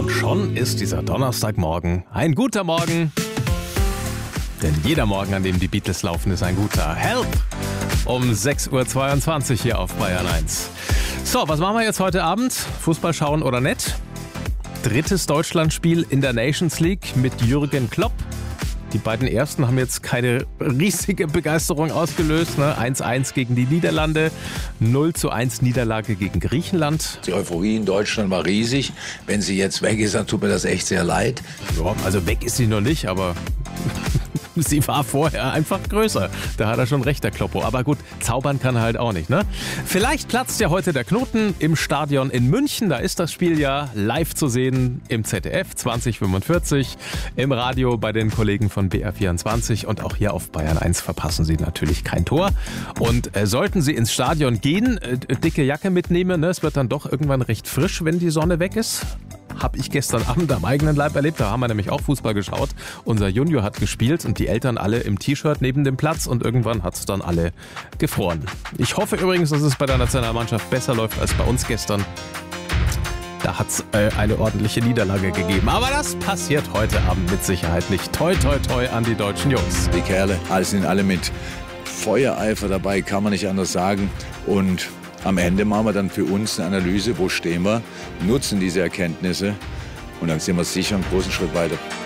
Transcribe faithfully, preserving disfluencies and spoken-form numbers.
Und schon ist dieser Donnerstagmorgen ein guter Morgen. Denn jeder Morgen, an dem die Beatles laufen, ist ein guter. Help! Um sechs Uhr zweiundzwanzig hier auf Bayern eins. So, was machen wir jetzt heute Abend? Fußball schauen oder nicht? Drittes Deutschlandspiel in der Nations League mit Jürgen Klopp. Die beiden ersten haben jetzt keine riesige Begeisterung ausgelöst. Ne? eins eins gegen die Niederlande, null zu eins Niederlage gegen Griechenland. Die Euphorie in Deutschland war riesig. Wenn sie jetzt weg ist, dann tut mir das echt sehr leid. Ja, also weg ist sie noch nicht, aber sie war vorher einfach größer. Da hat er schon recht, der Kloppo. Aber gut, zaubern kann er halt auch nicht, ne? Vielleicht platzt ja heute der Knoten im Stadion in München. Da ist das Spiel ja live zu sehen im Z D F zwanzig fünfundvierzig, im Radio bei den Kollegen von B R vierundzwanzig und auch hier auf Bayern eins verpassen Sie natürlich kein Tor. Und äh, sollten Sie ins Stadion gehen, äh, dicke Jacke mitnehmen, ne? Es wird dann doch irgendwann recht frisch, wenn die Sonne weg ist. Habe ich gestern Abend am eigenen Leib erlebt. Da haben wir nämlich auch Fußball geschaut. Unser Junior hat gespielt und die Eltern alle im T-Shirt neben dem Platz und irgendwann hat es dann alle gefroren. Ich hoffe übrigens, dass es bei der Nationalmannschaft besser läuft als bei uns gestern. Da hat es äh, eine ordentliche Niederlage gegeben. Aber das passiert heute Abend mit Sicherheit nicht. Toi, toi, toi an die deutschen Jungs. Die Kerle, alles sind alle mit Feuereifer dabei, kann man nicht anders sagen. Und am Ende machen wir dann für uns eine Analyse, wo stehen wir, nutzen diese Erkenntnisse und dann sind wir sicher einen großen Schritt weiter.